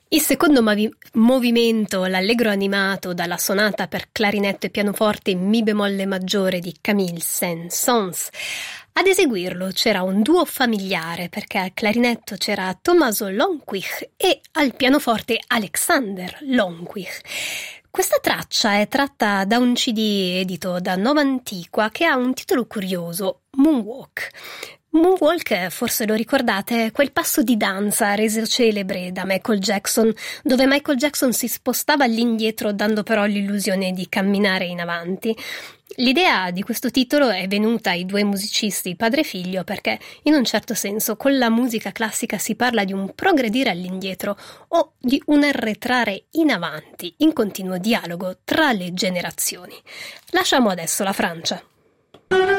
Il secondo movimento, l'allegro animato dalla sonata per clarinetto e pianoforte in mi bemolle maggiore di Camille Saint-Saëns. Ad eseguirlo c'era un duo familiare, perché al clarinetto c'era Tommaso Lonquich e al pianoforte Alexander Lonquich. Questa traccia è tratta da un CD edito da Nova Antiqua che ha un titolo curioso, Moonwalk. Moonwalk, forse lo ricordate, è quel passo di danza reso celebre da Michael Jackson, dove Michael Jackson si spostava all'indietro dando però l'illusione di camminare in avanti. L'idea di questo titolo è venuta ai due musicisti, padre e figlio, perché in un certo senso con la musica classica si parla di un progredire all'indietro o di un arretrare in avanti, in continuo dialogo tra le generazioni. Lasciamo adesso la Francia.